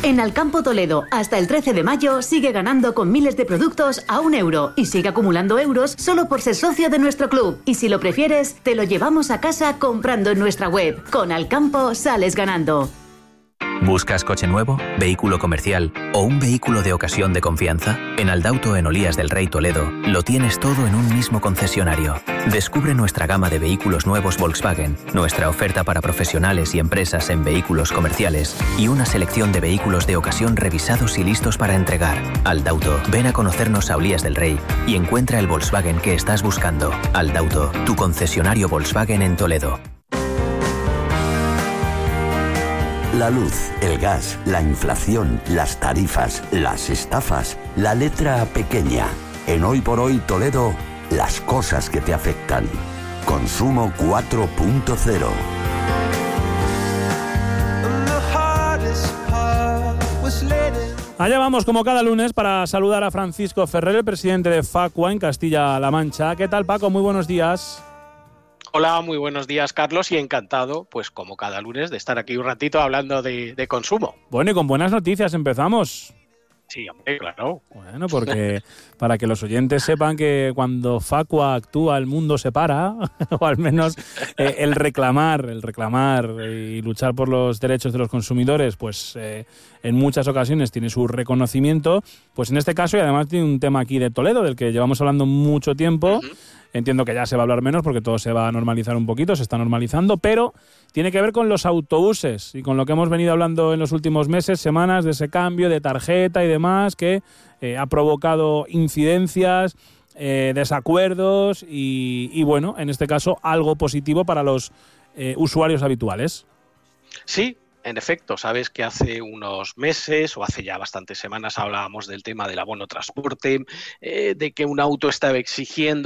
En Alcampo Toledo, hasta el 13 de mayo, sigue ganando con miles de productos a €1 y sigue acumulando euros solo por ser socio de nuestro club. Y si lo prefieres, te lo llevamos a casa comprando en nuestra web. Con Alcampo sales ganando. ¿Buscas coche nuevo, vehículo comercial o un vehículo de ocasión de confianza? En Aldauto en Olías del Rey Toledo lo tienes todo en un mismo concesionario. Descubre nuestra gama de vehículos nuevos Volkswagen, nuestra oferta para profesionales y empresas en vehículos comerciales y una selección de vehículos de ocasión revisados y listos para entregar. Aldauto, ven a conocernos a Olías del Rey y encuentra el Volkswagen que estás buscando. Aldauto, tu concesionario Volkswagen en Toledo. La luz, el gas, la inflación, las tarifas, las estafas, la letra pequeña. En Hoy por Hoy Toledo, las cosas que te afectan. Consumo 4.0. Allá vamos como cada lunes para saludar a Francisco Ferrer, el presidente de Facua en Castilla-La Mancha. ¿Qué tal, Paco? Muy buenos días. Hola, muy buenos días, Carlos, y encantado, pues como cada lunes, de estar aquí un ratito hablando de consumo. Bueno, y con buenas noticias empezamos. Sí, hombre, claro. Bueno, porque para que los oyentes sepan que cuando Facua actúa el mundo se para, o al menos el reclamar y luchar por los derechos de los consumidores, pues en muchas ocasiones tiene su reconocimiento, pues en este caso, y además tiene un tema aquí de Toledo, del que llevamos hablando mucho tiempo. Uh-huh. Entiendo que ya se va a hablar menos porque todo se va a normalizar un poquito, se está normalizando, pero tiene que ver con los autobuses y con lo que hemos venido hablando en los últimos meses, semanas, de ese cambio de tarjeta y demás que ha provocado incidencias, desacuerdos y bueno, en este caso algo positivo para los usuarios habituales. Sí. En efecto, sabes que hace unos meses o hace ya bastantes semanas hablábamos del tema del abono transporte, de que un auto estaba exigiendo